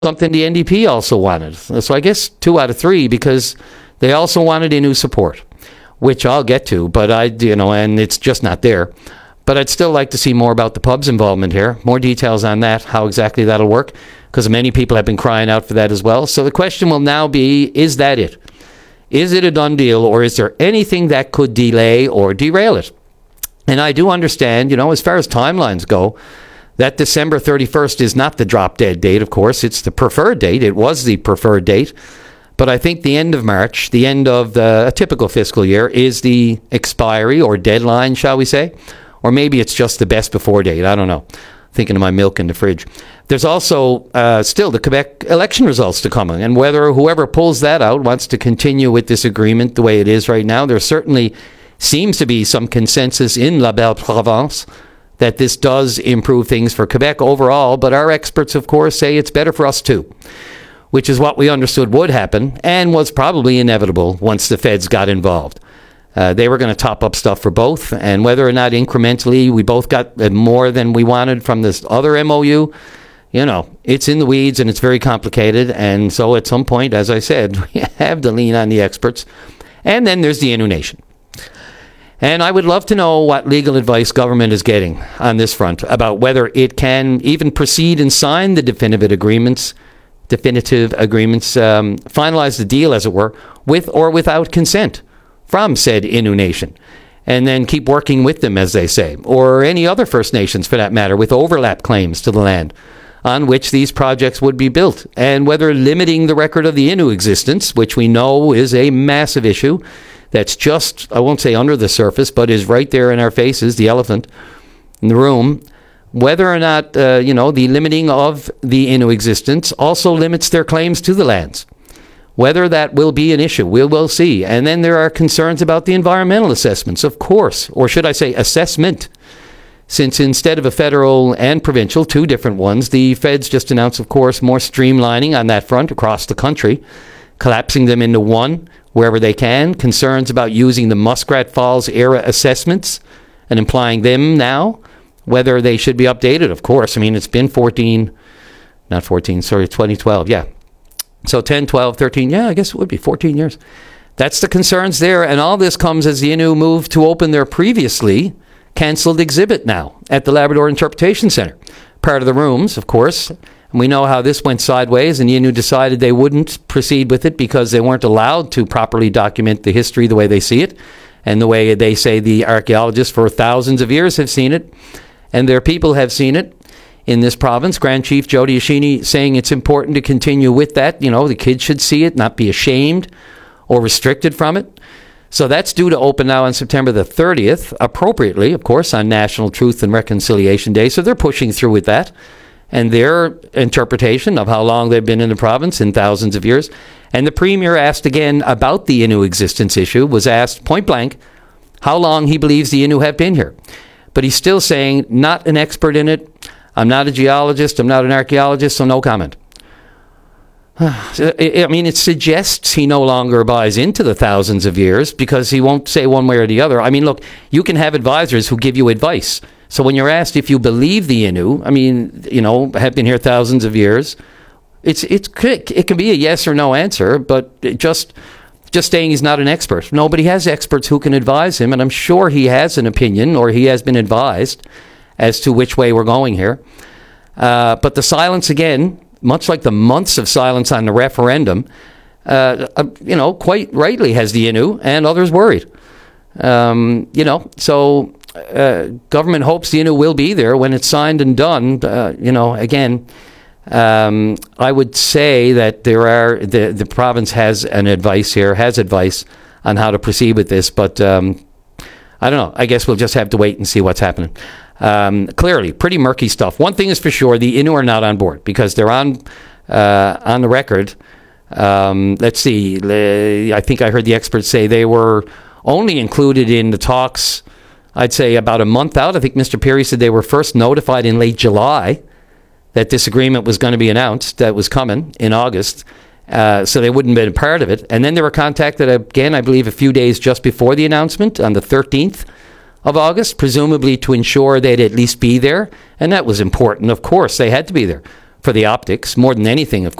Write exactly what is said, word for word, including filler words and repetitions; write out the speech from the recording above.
something the N D P also wanted. So I guess two out of three, because they also wanted Innu support, which I'll get to, but I, you know, and it's just not there. But I'd still like to see more about the pub's involvement here, more details on that, how exactly that'll work, because many people have been crying out for that as well. So the question will now be, is that it? Is it a done deal, or is there anything that could delay or derail it? And I do understand, you know, as far as timelines go, that December thirty-first is not the drop-dead date, of course. It's the preferred date. It was the preferred date. But I think the end of March, the end of the, a typical fiscal year, is the expiry or deadline, shall we say? Or maybe it's just the best before date. I don't know. Thinking of my milk in the fridge. There's also uh, still the Quebec election results to come. And whether whoever pulls that out wants to continue with this agreement the way it is right now, there certainly seems to be some consensus in La Belle Province that this does improve things for Quebec overall, but our experts, of course, say it's better for us too, which is what we understood would happen and was probably inevitable once the feds got involved. Uh, they were going to top up stuff for both, and whether or not incrementally we both got more than we wanted from this other M O U, you know, it's in the weeds and it's very complicated, and so at some point, as I said, we have to lean on the experts. And then there's the Innu Nation. And I would love to know what legal advice government is getting on this front about whether it can even proceed and sign the definitive agreements, definitive agreements, um, finalize the deal, as it were, with or without consent from said Innu Nation, and then keep working with them, as they say, or any other First Nations, for that matter, with overlap claims to the land on which these projects would be built, and whether limiting the record of the Innu existence, which we know is a massive issue, that's just, I won't say under the surface, but is right there in our faces, the elephant in the room, whether or not, uh, you know, the limiting of the Innu existence also limits their claims to the lands. Whether that will be an issue, we will see. And then there are concerns about the environmental assessments, of course, or should I say assessment, since instead of a federal and provincial, two different ones, the feds just announced, of course, more streamlining on that front across the country, collapsing them into one wherever they can. Concerns about using the Muskrat Falls era assessments and implying them now, whether they should be updated, of course. I mean, it's been fourteen, not fourteen, sorry, twenty twelve, yeah. So ten, twelve, thirteen, yeah, I guess it would be fourteen years. That's the concerns there, and all this comes as the Innu move to open their previously cancelled exhibit now at the Labrador Interpretation Centre. Part of the rooms, of course, and we know how this went sideways, and the Innu decided they wouldn't proceed with it because they weren't allowed to properly document the history the way they see it, and the way they say the archaeologists for thousands of years have seen it, and their people have seen it in this province. Grand Chief Jody Ashini saying it's important to continue with that. You know, the kids should see it, not be ashamed or restricted from it. So that's due to open now on September the thirtieth, appropriately, of course, on National Truth and Reconciliation Day. So they're pushing through with that. And their interpretation of how long they've been in the province in thousands of years. And the Premier asked again about the Innu existence issue, was asked point blank how long he believes the Innu have been here. But he's still saying, not an expert in it. I'm not a geologist. I'm not an archaeologist, so no comment. I mean, it suggests he no longer buys into the thousands of years because he won't say one way or the other. I mean, look, you can have advisors who give you advice. So when you're asked if you believe the Innu, I mean, you know, have been here thousands of years, it's it's it can be a yes or no answer, but it just just saying he's not an expert. Nobody has experts who can advise him, and I'm sure he has an opinion, or he has been advised as to which way we're going here. Uh, but the silence, again, much like the months of silence on the referendum, uh, uh, you know, quite rightly has the Innu and others worried. Um, you know, so uh, government hopes the Innu will be there when it's signed and done. Uh, you know, again, um, I would say that there are the the province has an advice here, has advice on how to proceed with this, but um, I don't know. I guess we'll just have to wait and see what's happening. Um, clearly, pretty murky stuff. One thing is for sure, the Innu are not on board because they're on uh, on the record. Um, let's see. I think I heard the experts say they were only included in the talks, I'd say about a month out. I think Mister Perry said they were first notified in late July that this agreement was going to be announced, that was coming in August. Uh, so they wouldn't have been a part of it. And then they were contacted again, I believe, a few days just before the announcement on the thirteenth of August, presumably to ensure they'd at least be there. And that was important. Of course, they had to be there for the optics more than anything, of